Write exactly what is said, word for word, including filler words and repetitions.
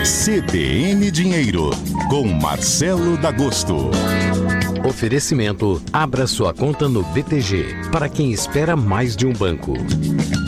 C B N Dinheiro, com Marcelo D'Agosto. Oferecimento: abra sua conta no B T G, para quem espera mais de um banco.